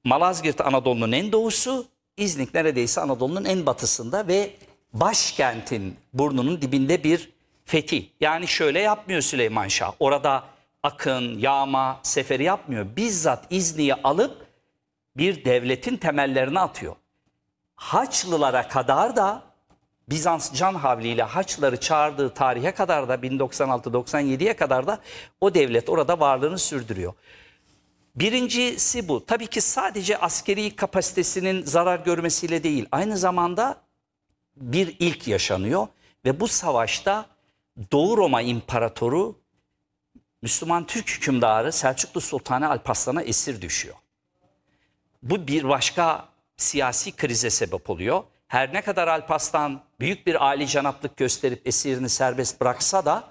Malazgirt Anadolu'nun en doğusu, İznik neredeyse Anadolu'nun en batısında ve başkentin burnunun dibinde bir fethi. Yani şöyle yapmıyor Süleyman Şah. Orada akın, yağma, seferi yapmıyor. Bizzat İznik'i alıp bir devletin temellerini atıyor. Haçlılara kadar da Bizans can havliyle Haçlıları çağırdığı tarihe kadar da 1096-97'ye kadar da o devlet orada varlığını sürdürüyor. Birincisi bu. Tabii ki sadece askeri kapasitesinin zarar görmesiyle değil, aynı zamanda bir ilk yaşanıyor ve bu savaşta Doğu Roma İmparatoru Müslüman Türk hükümdarı Selçuklu Sultanı Alparslan'a esir düşüyor. Bu bir başka siyasi krize sebep oluyor. Her ne kadar Alparslan büyük bir âlicanaplık gösterip esirini serbest bıraksa da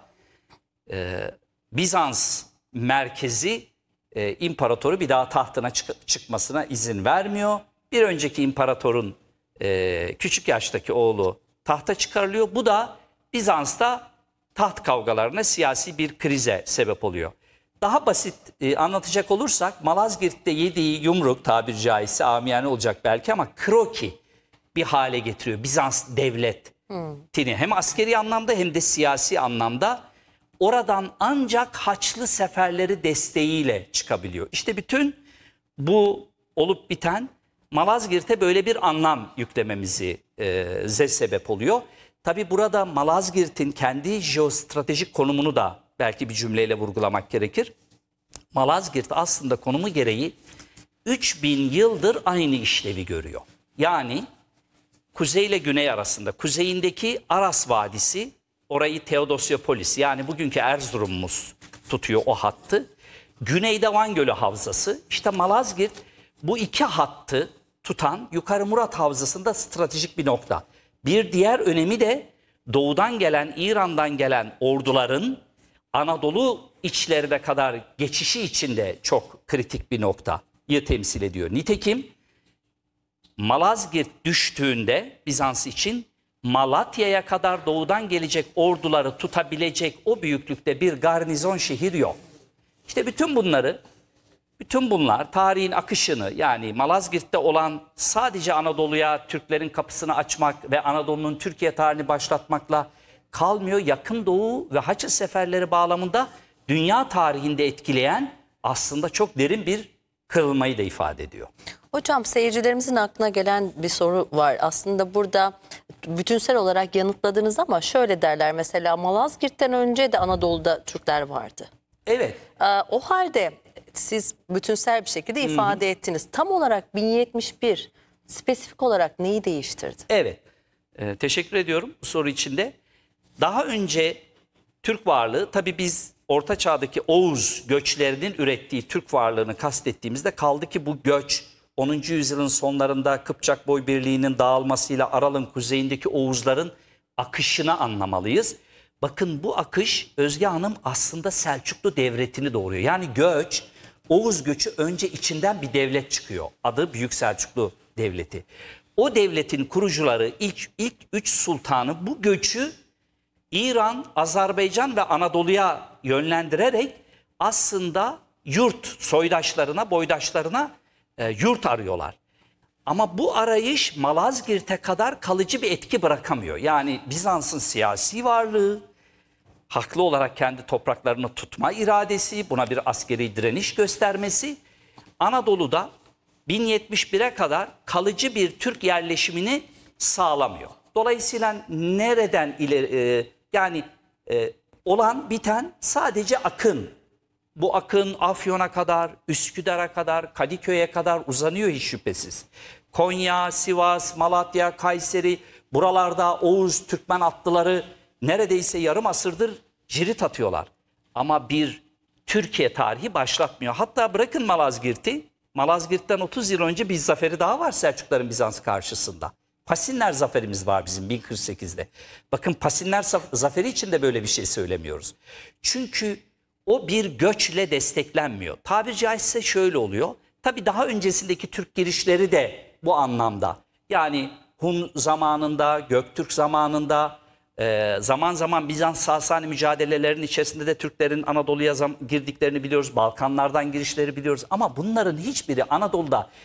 Bizans merkezi imparatoru bir daha tahtına çıkmasına izin vermiyor. Bir önceki imparatorun küçük yaştaki oğlu tahta çıkarılıyor. Bu da Bizans'ta taht kavgalarına, siyasi bir krize sebep oluyor. Daha basit anlatacak olursak Malazgirt'te yediği yumruk, tabiri caizse amiyane olacak belki ama kroki bir hale getiriyor Bizans devletini. Hem askeri anlamda hem de siyasi anlamda oradan ancak Haçlı seferleri desteğiyle çıkabiliyor. İşte bütün bu olup biten Malazgirt'e böyle bir anlam yüklememize sebep oluyor. Tabi burada Malazgirt'in kendi jeostratejik konumunu da belki bir cümleyle vurgulamak gerekir. Malazgirt aslında konumu gereği 3000 yıldır aynı işlevi görüyor. Yani kuzey ile güney arasında, kuzeyindeki Aras Vadisi, orayı Teodosyopolis yani bugünkü Erzurum'umuz tutuyor o hattı. Güneyde Van Gölü Havzası. İşte Malazgirt bu iki hattı tutan Yukarı Murat Havzası'nda stratejik bir nokta. Bir diğer önemi de doğudan gelen, İran'dan gelen orduların Anadolu içlerine kadar geçişi için de çok kritik bir noktayı temsil ediyor. Nitekim Malazgirt düştüğünde Bizans için Malatya'ya kadar doğudan gelecek orduları tutabilecek o büyüklükte bir garnizon şehir yok. İşte bütün bunlar tarihin akışını, yani Malazgirt'te olan sadece Anadolu'ya Türklerin kapısını açmak ve Anadolu'nun Türkiye tarihini başlatmakla kalmıyor. Yakın Doğu ve Haçlı seferleri bağlamında dünya tarihinde etkileyen aslında çok derin bir kırılmayı da ifade ediyor. Hocam, seyircilerimizin aklına gelen bir soru var. Aslında burada bütünsel olarak yanıtladınız ama şöyle derler, mesela Malazgirt'ten önce de Anadolu'da Türkler vardı. Evet. O halde siz bütünsel bir şekilde ifade ettiniz. Tam olarak 1071 spesifik olarak neyi değiştirdi? Evet. Teşekkür ediyorum bu soru için de. Daha önce Türk varlığı, tabii biz Orta Çağ'daki Oğuz göçlerinin ürettiği Türk varlığını kastettiğimizde, kaldı ki bu göç 10. yüzyılın sonlarında Kıpçak Boybirliği'nin dağılmasıyla Aral'ın kuzeyindeki Oğuzların akışını anlamalıyız. Bakın, bu akış Özge Hanım aslında Selçuklu Devleti'ni doğuruyor. Yani göç, Oğuz göçü, önce içinden bir devlet çıkıyor. Adı Büyük Selçuklu Devleti. O devletin kurucuları, ilk 3 sultanı bu göçü İran, Azerbaycan ve Anadolu'ya yönlendirerek aslında soydaşlarına, boydaşlarına yurt arıyorlar. Ama bu arayış Malazgirt'e kadar kalıcı bir etki bırakamıyor. Yani Bizans'ın siyasi varlığı, haklı olarak kendi topraklarını tutma iradesi, buna bir askeri direniş göstermesi Anadolu'da 1071'e kadar kalıcı bir Türk yerleşimini sağlamıyor. Dolayısıyla nereden olan biten sadece akın. Bu akın Afyon'a kadar, Üsküdar'a kadar, Kadıköy'e kadar uzanıyor hiç şüphesiz. Konya, Sivas, Malatya, Kayseri, buralarda Oğuz, Türkmen atlıları neredeyse yarım asırdır cirit atıyorlar. Ama bir Türkiye tarihi başlatmıyor. Hatta bırakın Malazgirt'i, Malazgirt'ten 30 yıl önce bir zaferi daha var Selçukluların Bizans karşısında. Pasinler zaferimiz var bizim 1048'de. Bakın, Pasinler zaferi için de böyle bir şey söylemiyoruz. Çünkü o bir göçle desteklenmiyor. Tabiri caizse şöyle oluyor. Tabii daha öncesindeki Türk girişleri de bu anlamda. Yani Hun zamanında, Göktürk zamanında, zaman zaman Bizans-Sasani mücadelelerinin içerisinde de Türklerin Anadolu'ya girdiklerini biliyoruz. Balkanlardan girişleri biliyoruz. Ama bunların hiçbiri Anadolu'da